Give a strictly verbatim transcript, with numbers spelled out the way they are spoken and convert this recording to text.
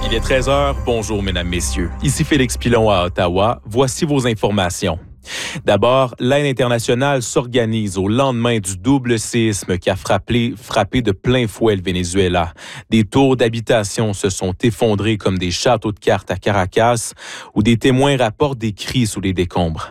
Il est treize heures, bonjour mesdames, messieurs. Ici Félix Pilon à Ottawa, voici vos informations. D'abord, l'aide internationale s'organise au lendemain du double séisme qui a frappé, frappé de plein fouet le Venezuela. Des tours d'habitation se sont effondrés comme des châteaux de cartes à Caracas, où des témoins rapportent des cris sous les décombres.